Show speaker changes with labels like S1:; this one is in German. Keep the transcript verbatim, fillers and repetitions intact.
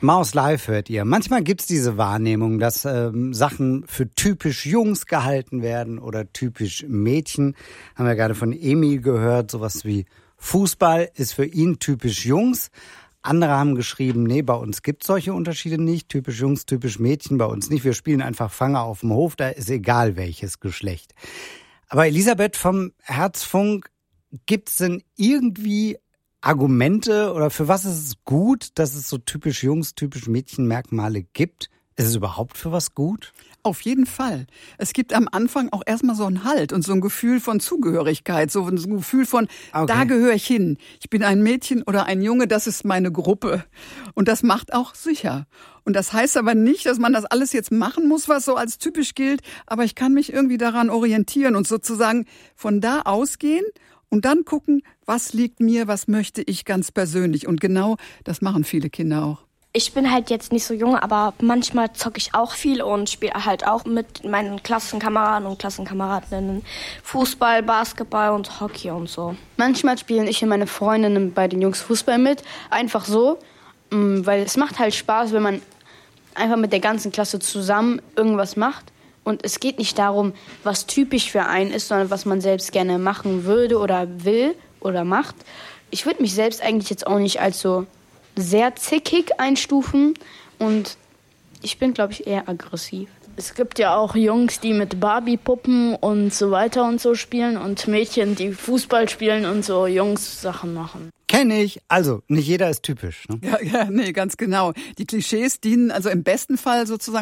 S1: Maus Live hört ihr. Manchmal gibt's diese Wahrnehmung, dass ähm, Sachen für typisch Jungs gehalten werden oder typisch Mädchen. Haben wir gerade von Emil gehört, sowas wie Fußball ist für ihn typisch Jungs. Andere haben geschrieben, nee, bei uns gibt's solche Unterschiede nicht. Typisch Jungs, typisch Mädchen, bei uns nicht. Wir spielen einfach Fanger auf dem Hof, da ist egal welches Geschlecht. Aber Elisabeth vom Herzfunk, gibt's denn irgendwie Argumente oder für was ist es gut, dass es so typisch Jungs, typisch Mädchen-Merkmale gibt? Ist es überhaupt für was gut?
S2: Auf jeden Fall. Es gibt am Anfang auch erstmal so einen Halt und so ein Gefühl von Zugehörigkeit, so ein Gefühl von, okay, da gehöre ich hin. Ich bin ein Mädchen oder ein Junge, das ist meine Gruppe. Und das macht auch sicher. Und das heißt aber nicht, dass man das alles jetzt machen muss, was so als typisch gilt, aber ich kann mich irgendwie daran orientieren und sozusagen von da ausgehen und dann gucken, was liegt mir, was möchte ich ganz persönlich. Und genau das machen viele Kinder auch.
S3: Ich bin halt jetzt nicht so jung, aber manchmal zocke ich auch viel und spiele halt auch mit meinen Klassenkameraden und Klassenkameradinnen Fußball, Basketball und Hockey und so.
S4: Manchmal spielen ich und meine Freundinnen bei den Jungs Fußball mit, einfach so, weil es macht halt Spaß, wenn man einfach mit der ganzen Klasse zusammen irgendwas macht. Und es geht nicht darum, was typisch für einen ist, sondern was man selbst gerne machen würde oder will oder macht. Ich würde mich selbst eigentlich jetzt auch nicht als so sehr zickig einstufen und ich bin, glaube ich, eher aggressiv.
S5: Es gibt ja auch Jungs, die mit Barbie-Puppen und so weiter und so spielen und Mädchen, die Fußball spielen und so Jungs-Sachen machen.
S1: Kenne ich. Also, nicht jeder ist typisch. Ne?
S2: Ja, ja, nee, ganz genau. Die Klischees dienen also im besten Fall sozusagen